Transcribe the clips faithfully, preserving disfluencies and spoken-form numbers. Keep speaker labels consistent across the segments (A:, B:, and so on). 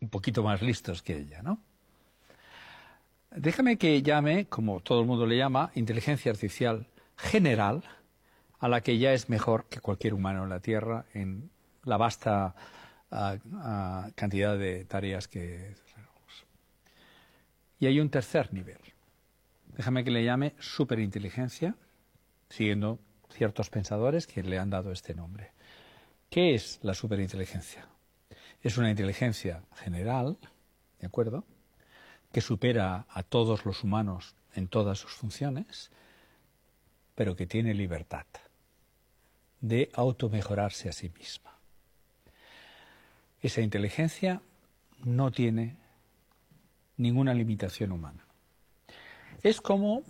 A: un poquito más listos que ella, ¿no? Déjame que llame, como todo el mundo le llama, inteligencia artificial general, a la que ya es mejor que cualquier humano en la Tierra en la vasta uh, uh, cantidad de tareas que tenemos. Y hay un tercer nivel. Déjame que le llame superinteligencia, siguiendo ciertos pensadores que le han dado este nombre. ¿Qué es la superinteligencia? Es una inteligencia general, ¿de acuerdo?, que supera a todos los humanos en todas sus funciones, pero que tiene libertad de automejorarse a sí misma. Esa inteligencia no tiene ninguna limitación humana. Es como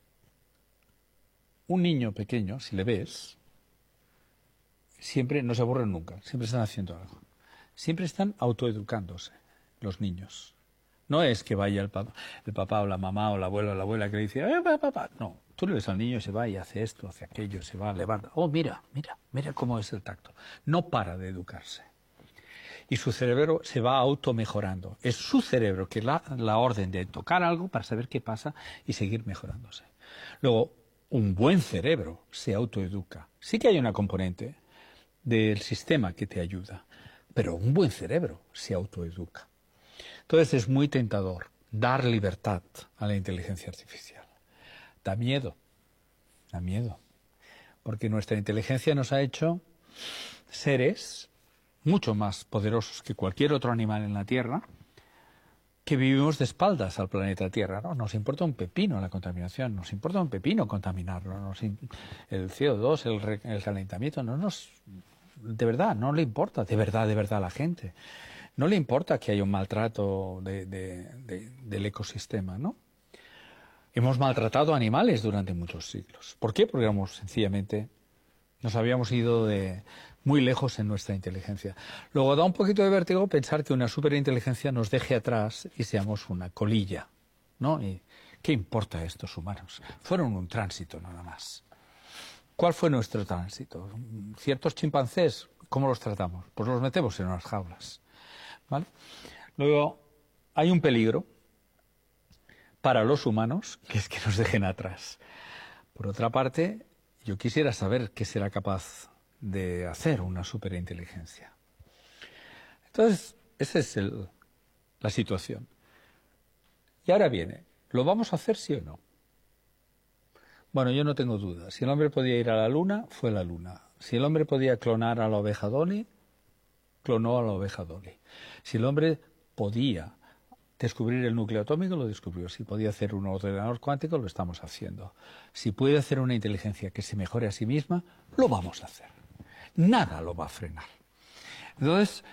A: un niño pequeño, si le ves, siempre no se aburren nunca, siempre están haciendo algo. Siempre están autoeducándose los niños. No es que vaya el papá, el papá o la mamá o la abuela o la abuela que le dice, eh, papá, papá. No, tú le ves al niño y se va y hace esto, hace aquello, se va, levanta. Oh, mira, mira, mira cómo es el tacto. No para de educarse. Y su cerebro se va automejorando. Es su cerebro que da la orden de tocar algo para saber qué pasa y seguir mejorándose. Luego, un buen cerebro se autoeduca. Sí que hay una componente del sistema que te ayuda, pero un buen cerebro se autoeduca. Entonces es muy tentador dar libertad a la inteligencia artificial. Da miedo, da miedo, porque nuestra inteligencia nos ha hecho seres mucho más poderosos que cualquier otro animal en la Tierra, que vivimos de espaldas al planeta Tierra, ¿no? Nos importa un pepino la contaminación, nos importa un pepino contaminarlo, nos in... el C O dos, el, re... el calentamiento, no nos... de verdad, no le importa, de verdad, de verdad a la gente. No le importa que haya un maltrato de, de, de, del ecosistema, ¿no? Hemos maltratado a animales durante muchos siglos. ¿Por qué? Porque éramos, sencillamente, nos habíamos ido de muy lejos en nuestra inteligencia. Luego da un poquito de vértigo pensar que una superinteligencia nos deje atrás y seamos una colilla, ¿no? ¿Y qué importa a estos humanos? Fueron un tránsito nada más. ¿Cuál fue nuestro tránsito? Ciertos chimpancés, ¿cómo los tratamos? Pues los metemos en unas jaulas, ¿vale? Luego, hay un peligro para los humanos, que es que nos dejen atrás. Por otra parte, yo quisiera saber qué será capaz de hacer una superinteligencia. Entonces, esa es el, la situación. Y ahora viene, ¿lo vamos a hacer sí o no? Bueno, yo no tengo dudas. Si el hombre podía ir a la luna, fue a la luna. Si el hombre podía clonar a la oveja Dolly, clonó a la oveja Dolly. Si el hombre podía descubrir el núcleo atómico, lo descubrió. Si podía hacer un ordenador cuántico, lo estamos haciendo. Si puede hacer una inteligencia que se mejore a sí misma, lo vamos a hacer. Nada lo va a frenar. Entonces,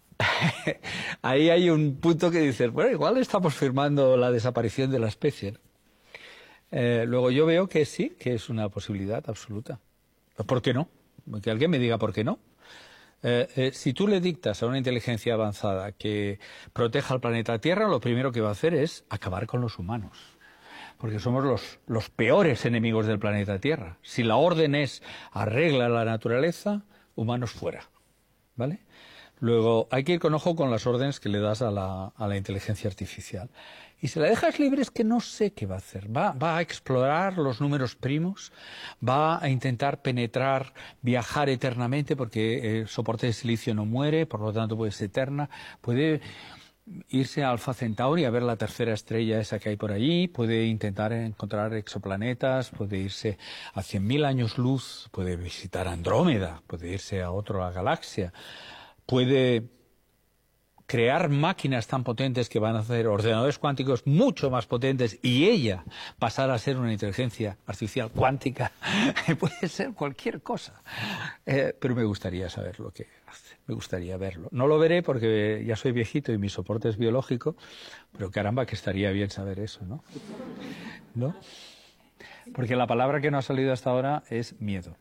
A: ahí hay un punto que dices, bueno, igual estamos firmando la desaparición de la especie, ¿no? Eh, luego yo veo que sí, que es una posibilidad absoluta. ¿Por qué no? Que alguien me diga por qué no. Eh, eh, si tú le dictas a una inteligencia avanzada que proteja al planeta Tierra, lo primero que va a hacer es acabar con los humanos. Porque somos los, los peores enemigos del planeta Tierra. Si la orden es arregla la naturaleza, humanos fuera, ¿vale? Luego hay que ir con ojo con las órdenes que le das a la, a la inteligencia artificial. Y si la dejas libre es que no sé qué va a hacer. Va, va a explorar los números primos, va a intentar penetrar, viajar eternamente porque el soporte de silicio no muere, por lo tanto puede ser eterna. Puede irse a Alpha Centauri a ver la tercera estrella esa que hay por allí, puede intentar encontrar exoplanetas, puede irse a cien mil años luz, puede visitar Andrómeda, puede irse a otra galaxia, puede crear máquinas tan potentes que van a hacer ordenadores cuánticos mucho más potentes y ella pasar a ser una inteligencia artificial cuántica. Puede ser cualquier cosa. Eh, pero me gustaría saber lo que hace, me gustaría verlo. No lo veré porque ya soy viejito y mi soporte es biológico, pero caramba que estaría bien saber eso, ¿no? ¿No? Porque la palabra que no ha salido hasta ahora es miedo.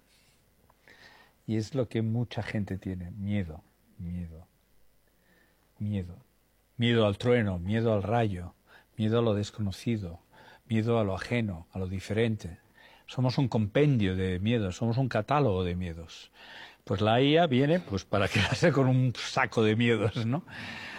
A: Y es lo que mucha gente tiene, miedo, miedo. Miedo. Miedo al trueno, miedo al rayo, miedo a lo desconocido, miedo a lo ajeno, a lo diferente. Somos un compendio de miedos, somos un catálogo de miedos. Pues la I A viene pues para quedarse con un saco de miedos, ¿no?